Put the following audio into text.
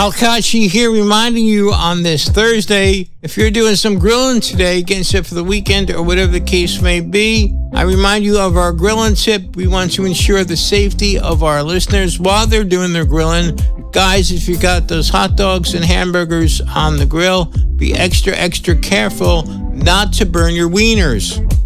Al Kachi here, reminding you on this Thursday, if you're doing some grilling today, getting set for the weekend or whatever the case may be, I remind you of our grilling tip. We want to ensure the safety of our listeners while they're doing their grilling. Guys, if you got those hot dogs and hamburgers on the grill, be extra careful not to burn your wieners.